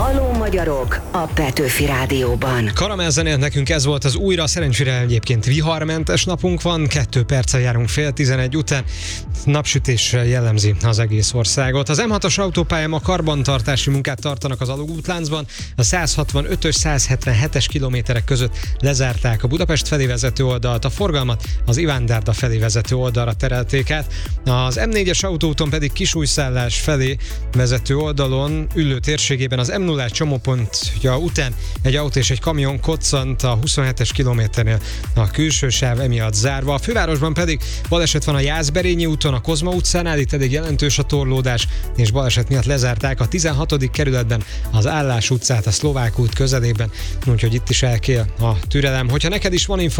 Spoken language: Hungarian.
Halló magyarok a Petőfi Rádióban. Karamellzenét nekünk ez volt az újra, szerencsére egyébként viharmentes napunk van, 2 perccel járunk 10:11 után, napsütéssel jellemzi az egész országot. Az M6-os autópályán a karbantartási munkát tartanak az alagútláncban, a 165-ös, 177-es kilométerek között lezárták a Budapest felé vezető oldalt, a forgalmat az Iván-Dárda felé vezető oldalra terelték át, az M4-es autóúton pedig Kisújszállás felé vezető oldalon Üllő térségében az M0-as csomópontja után egy autó és egy kamion koccant a 27-es kilométernél, a külső sáv emiatt zárva. A fővárosban pedig baleset van a Jászberényi úton, a Kozma utcánál, itt eddig jelentős a torlódás, és baleset miatt lezárták a 16. kerületben az Állás utcát a Szlovák út közelében, úgyhogy itt is elkél a türelem. Hogyha neked is van